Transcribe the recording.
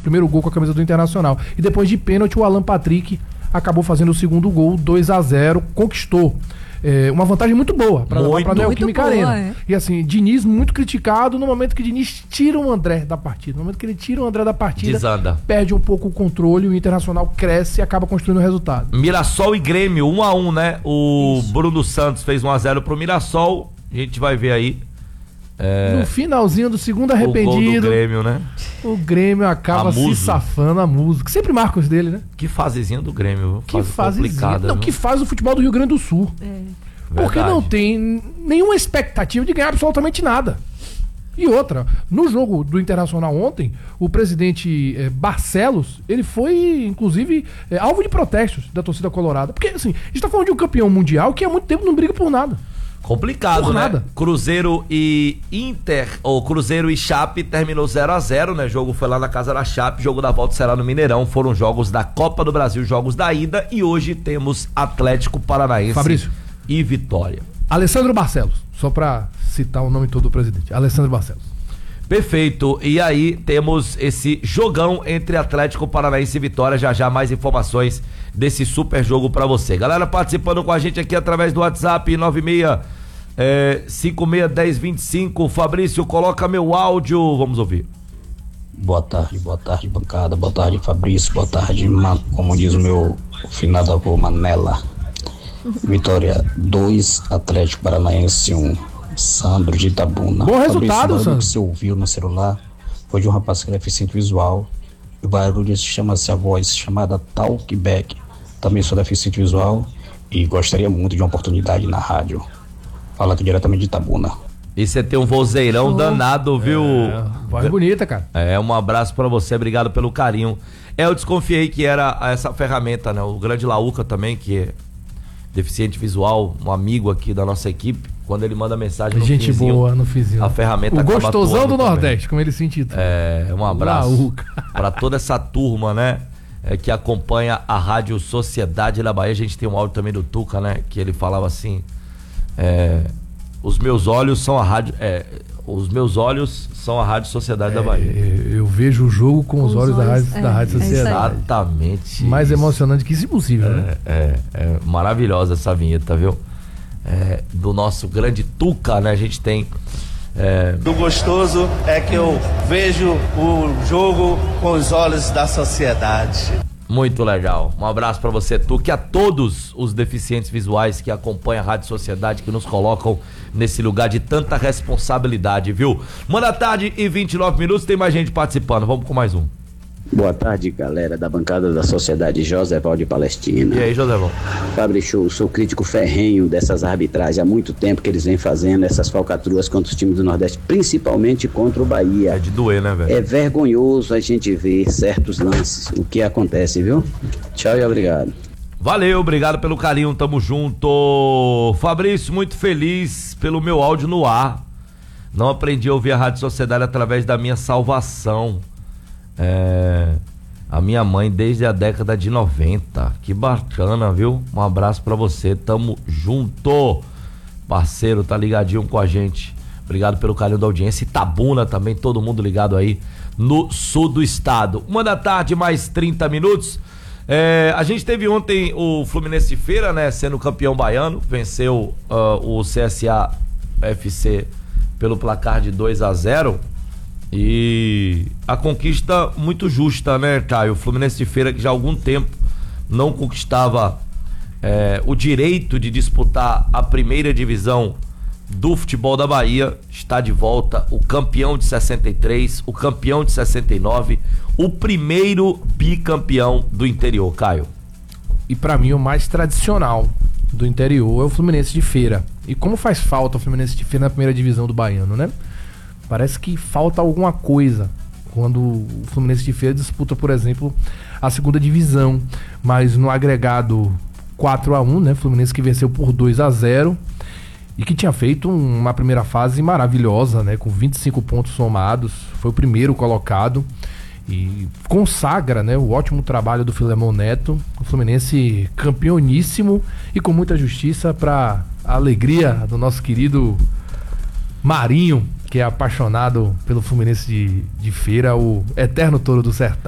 primeiro gol com a camisa do Internacional. E depois de pênalti, o Alan Patrick acabou fazendo o segundo gol, 2-0, conquistou. Uma vantagem muito boa para a Neoquímica Arena. E assim, Diniz muito criticado no momento que Diniz tira o André da partida. No momento que ele tira o André da partida, desanda. Perde um pouco o controle, o Internacional cresce e acaba construindo o resultado. Mirassol e Grêmio, 1-1, né? O Isso. Bruno Santos fez 1-0 pro Mirassol. A gente vai ver aí. No finalzinho do segundo arrependido, o gol do Grêmio, né? O Grêmio acaba se safando a música. Sempre marca os dele, né? Que fasezinha do Grêmio. Que fasezinha. Não, que faz o futebol do Rio Grande do Sul. Porque não tem nenhuma expectativa de ganhar absolutamente nada. E outra, no jogo do Internacional ontem, o presidente Barcelos, ele foi, inclusive, alvo de protestos da torcida colorada. Porque, assim, a gente tá falando de um campeão mundial que há muito tempo não briga por nada. Complicado, né? Nada. Cruzeiro e Cruzeiro e Chape terminou 0-0, né? O jogo foi lá na casa da Chape, jogo da volta será no Mineirão. Foram jogos da Copa do Brasil, jogos da ida, e hoje temos Atlético Paranaense Fabrício. E Vitória. Alessandro Barcelos, só pra citar o nome todo do presidente, Alessandro Barcelos. Perfeito, e aí temos esse jogão entre Atlético Paranaense e Vitória. Já mais informações desse super jogo pra você. Galera participando com a gente aqui através do WhatsApp 96561025. Fabrício, coloca meu áudio, vamos ouvir. Boa tarde, bancada, boa tarde, Fabrício, boa tarde, como diz o meu finado avô, Manela. Vitória 2, Atlético Paranaense 1. Sandro de Itabuna. Bom resultado, Sandro. Que você ouviu no celular foi de um rapaz que é deficiente visual. O barulho chama-se a voz chamada Talkback. Também sou deficiente visual e gostaria muito de uma oportunidade na rádio. Fala aqui diretamente de Itabuna. E você tem um vozeirão danado, viu? Voz bonita, cara. Um abraço pra você, obrigado pelo carinho. Eu desconfiei que era essa ferramenta, né? O grande Laúca também, que é deficiente visual, um amigo aqui da nossa equipe, quando ele manda mensagem no gente fizinho, boa no fizinho. A ferramenta o gostosão do Nordeste, também. Como ele se intitula. Um abraço para toda essa turma, né? Que acompanha a Rádio Sociedade da Bahia. A gente tem um áudio também do Tuca, né? Que ele falava assim: os meus olhos são a rádio. Os meus olhos são a Rádio Sociedade da Bahia. Eu vejo o jogo com os olhos da Rádio Sociedade. Exatamente. Mais emocionante que isso impossível, né? É maravilhosa essa vinheta, viu? Do nosso grande Tuca, né? A gente tem. Do gostoso é que eu vejo o jogo com os olhos da sociedade. Muito legal. Um abraço pra você, Tuca, e a todos os deficientes visuais que acompanham a Rádio Sociedade, que nos colocam nesse lugar de tanta responsabilidade, viu? 1h29, tem mais gente participando. Vamos com mais um. Boa tarde, galera da bancada da Sociedade, Joséval de Palestina. E aí, Joséval? Fabrício, sou crítico ferrenho dessas arbitragens. Há muito tempo que eles vêm fazendo essas falcatruas contra os times do Nordeste, principalmente contra o Bahia. É de doer, né, velho? É vergonhoso a gente ver certos lances, o que acontece, viu? Tchau e obrigado. Valeu, obrigado pelo carinho, tamo junto. Fabrício, muito feliz pelo meu áudio no ar. Não aprendi a ouvir a Rádio Sociedade através da minha salvação. A minha mãe desde a década de 90. Que bacana, viu? Um abraço pra você, tamo junto. Parceiro, tá ligadinho com a gente. Obrigado pelo carinho da audiência. Itabuna também, todo mundo ligado aí no sul do estado. 1h, mais 30 minutos. A gente teve ontem o Fluminense de Feira, né? Sendo campeão baiano. Venceu o CSA FC pelo placar de 2-0. E a conquista muito justa, né, Caio? O Fluminense de Feira, que já há algum tempo não conquistava o direito de disputar a primeira divisão do futebol da Bahia, está de volta, o campeão de 63, o campeão de 69, o primeiro bicampeão do interior, Caio. E pra mim o mais tradicional do interior é o Fluminense de Feira. E como faz falta o Fluminense de Feira na primeira divisão do baiano, né? Parece que falta alguma coisa quando o Fluminense de Feira disputa, por exemplo, a segunda divisão. Mas no agregado 4-1, né? Fluminense que venceu por 2-0 e que tinha feito uma primeira fase maravilhosa, né? Com 25 pontos somados. Foi o primeiro colocado e consagra, né, o ótimo trabalho do Filemon Neto. O Fluminense campeoníssimo e com muita justiça, para a alegria do nosso querido Marinho, que é apaixonado pelo Fluminense de Feira, o eterno touro do sertão.